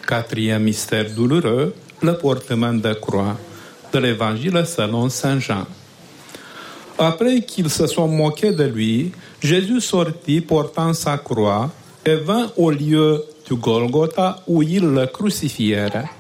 Quatrième mystère douloureux, le portement de croix de l'Évangile selon Saint Jean. Après qu'ils se soient moqués de lui, Jésus sortit portant sa croix et vint au lieu du Golgotha où ils le crucifièrent.